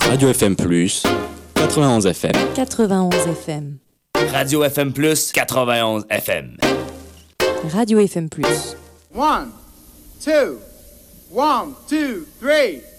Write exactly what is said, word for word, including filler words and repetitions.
Radio F M plus, quatre-vingt-onze F M. quatre-vingt-onze F M. Radio F M plus, quatre-vingt-onze F M. Radio F M plus. One, two, one, two, three.